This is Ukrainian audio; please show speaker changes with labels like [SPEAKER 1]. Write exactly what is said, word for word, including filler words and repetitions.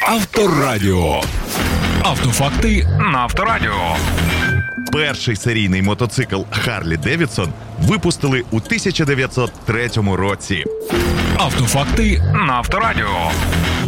[SPEAKER 1] Авторадіо. Автофакти на Авторадіо.
[SPEAKER 2] Перший серійний мотоцикл Харлі Девідсон випустили у тисяча дев'ятсот третьому році.
[SPEAKER 1] Автофакти на Авторадіо.